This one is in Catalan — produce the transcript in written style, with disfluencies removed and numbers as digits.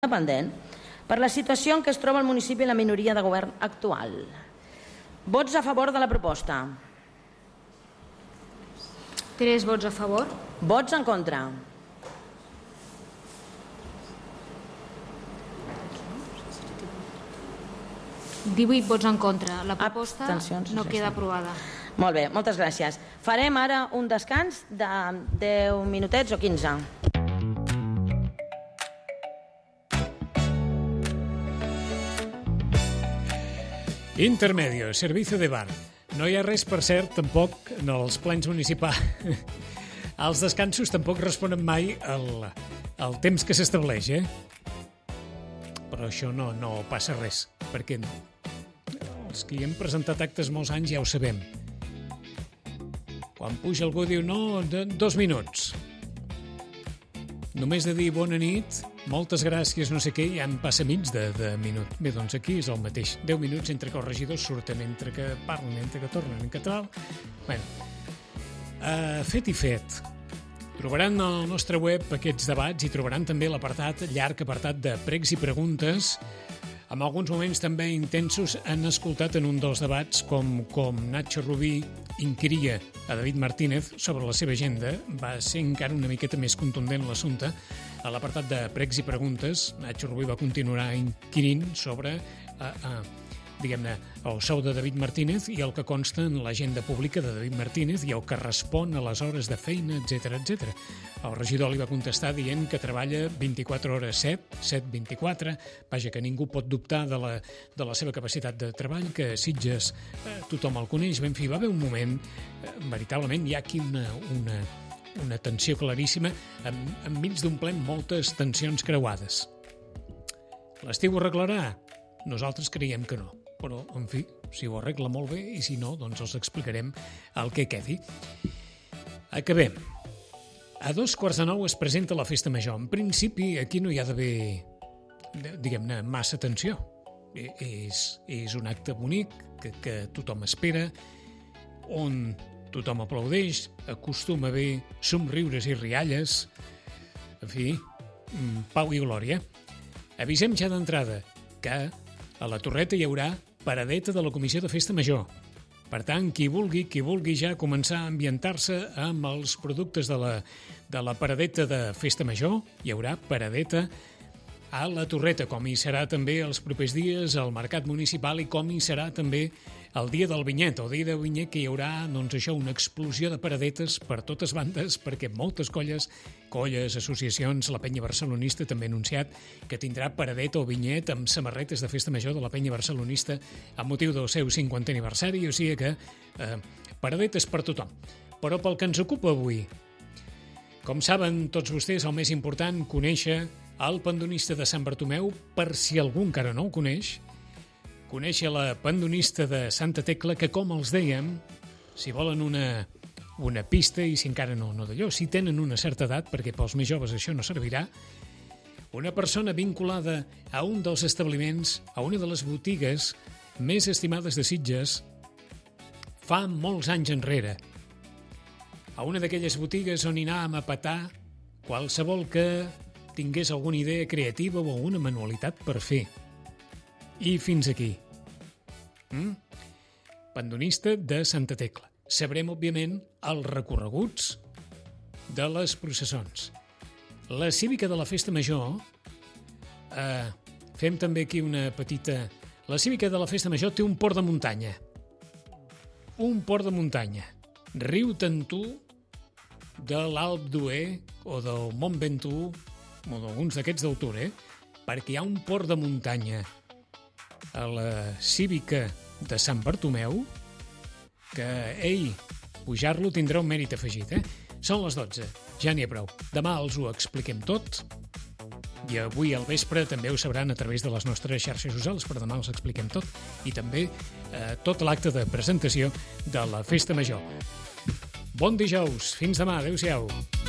independent per la situació en què es troba el municipi i la minoria de govern actual. Vots a favor de la proposta? 3 vots a favor. Vots en contra? ...18 vots en contra. La proposta no queda aprovada. Molt bé, moltes gràcies. Farem ara un descans de 10 minutets o 15. Intermedio, servicio de bar. No hi ha res, per cert, tampoc en els plens municipals. Els descansos tampoc responen mai al temps que s'estableix, Però això no passa res, perquè els que hi hem presentat actes molts anys ja ho sabem. Quan puja algú diu, no, 2 minuts. Només de dir bona nit, moltes gràcies, no sé què, ja en passa mig de minut. Bé, doncs aquí és el mateix. 10 minuts entre que els regidors surten, entre que parlen, entre que tornen, entre que tal. Bé, fet i fet. Trobaran al nostre web aquests debats i trobaran també l'apartat, llarg apartat de pregs i preguntes. En alguns moments també intensos han escoltat en un dels debats com Nacho Rubí inquiria a David Martínez sobre la seva agenda. Va ser encara una miqueta més contundent l'assumpte. A l'apartat de pregs i preguntes, Nacho Rubí va continuar inquirint sobre diguem-ne, el sou de David Martínez i el que consta en l'agenda pública de David Martínez i el que respon a les hores de feina, etc etc. El regidor li va contestar dient que treballa 24 hores 7-24, vaja, que ningú pot dubtar de la seva capacitat de treball, que Sitges tothom el coneix. En fi, va haver un moment, veritablement, hi ha aquí una tensió claríssima, enmig d'un ple amb moltes tensions creuades. L'estiu ho arreglarà? Nosaltres creiem que no. Però, en fi, si ho arregla molt bé i si no, doncs els explicarem el que quedi. Acabem. A 8:45 es presenta la Festa Major. En principi, aquí no hi ha d'haver, diguem-ne, massa tensió. És un acte bonic que tothom espera, on tothom aplaudeix, acostuma a haver somriures i rialles. En fi, pau i glòria. Avisem ja d'entrada que a la Torreta hi haurà paradeta de la Comissió de Festa Major. Per tant, qui vulgui ja començar a ambientar-se amb els productes de la paradeta de Festa Major, hi haurà paradeta a la Torreta, com hi serà també els propers dies al Mercat Municipal i com hi serà també el dia del Vinyet, el dia del Vinyet, que hi haurà, doncs això, una explosió de paradetes per totes bandes, perquè moltes colles, associacions, la Penya Barcelonista també ha anunciat que tindrà paradeta o vinyet amb samarretes de Festa Major de la Penya Barcelonista amb motiu del seu 50è aniversari, o sigui que paradetes per tothom. Però pel que ens ocupa avui, com saben tots vostès, el més important, conèixer el pandonista de Sant Bartomeu, per si algú encara no el conèixer la pandonista de Santa Tecla, que, com els dèiem, si volen una pista, i si encara no d'allò, si tenen una certa edat, perquè pels més joves això no servirà, una persona vinculada a un dels establiments, a una de les botigues més estimades de Sitges, fa molts anys enrere. A una d'aquelles botigues on hi anàvem a petar qualsevol que tingués alguna idea creativa o alguna manualitat per fer. I fins aquí. Pandonista de Santa Tecla. Sabrem, òbviament, els recorreguts de les processons. La cívica de la Festa Major, fem també aquí una petita... La cívica de la Festa Major té un port de muntanya. Un port de muntanya. Riu Tantú de l'Alp d'Huer o del Mont Ventoux, o d'alguns d'aquests d'autor, perquè hi ha un port de muntanya a la cívica de Sant Bartomeu que, pujar-lo tindrà un mèrit afegit, Són les 12, ja n'hi ha prou. Demà els ho expliquem tot i avui al vespre també ho sabran a través de les nostres xarxes socials, però demà els expliquem tot i també tot l'acte de presentació de la Festa Major. Bon dijous, fins demà, adeu-siau.